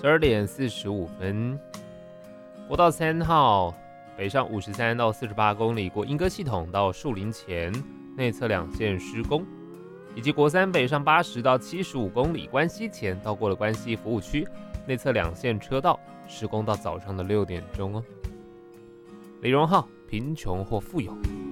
12点45分，国道3号北上53到48公里，过莺歌系统到树林前内侧2线施工，以及国3北上80到75公里，关西前到过了关西服务区内侧2线车道施工到早上的6点钟哦。李荣浩，贫穷或富有，